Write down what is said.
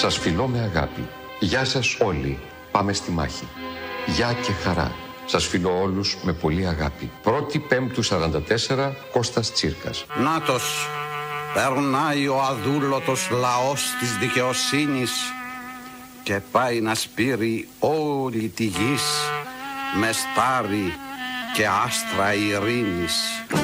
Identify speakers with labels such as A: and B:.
A: Σας φιλώ με αγάπη. Γεια σας όλοι. Πάμε στη μάχη. Γεια και χαρά. Σας φιλώ όλους με πολύ αγάπη. 1η Πέμπτου 44, Κώστας Τσίρκας.
B: Νάτος, περνάει ο αδούλωτος λαός της δικαιοσύνης και πάει να σπείρει όλη τη γης με στάρι και άστρα ειρήνης.